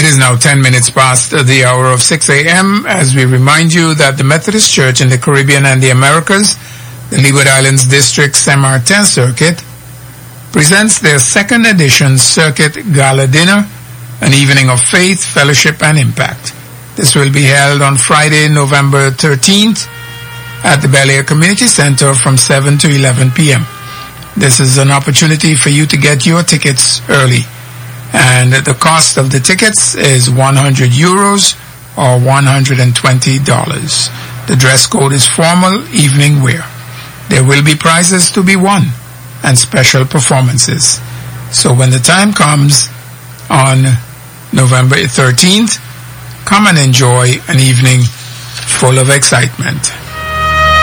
is now 10 minutes past the hour of 6 a.m. as we remind you that the Methodist Church in the Caribbean and the Americas, the Leeward Islands District Saint Martin Circuit, presents their second edition Circuit Gala Dinner, an evening of faith, fellowship, and impact. This will be held on Friday, November 13th at the Bel Air Community Center from 7 to 11 p.m. This is an opportunity for you to get your tickets early. And the cost of the tickets is €100 or $120. The dress code is formal evening wear. There will be prizes to be won and special performances. So when the time comes on November 13th, come and enjoy an evening full of excitement.